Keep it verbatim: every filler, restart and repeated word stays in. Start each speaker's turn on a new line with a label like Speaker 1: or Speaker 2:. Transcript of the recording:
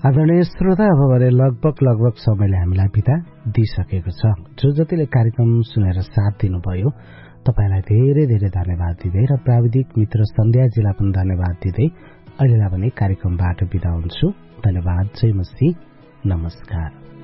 Speaker 1: आदरणीय श्रोता, अब भने लगभग लगभग समयले हामीलाई बिदा दिइसकेको छ। जो जतिले कार्यक्रम सुनेर साथ दिनुभयो तपाईलाई धेरै धेरै धन्यवाद दिँदै र प्राविधिक मित्र सन्ध्याजीलाई पनि धन्यवाद दिँदै अहिलेलाई भने कार्यक्रमबाट बिदा हुन्छु। धन्यवाद। जय मसी। नमस्कार।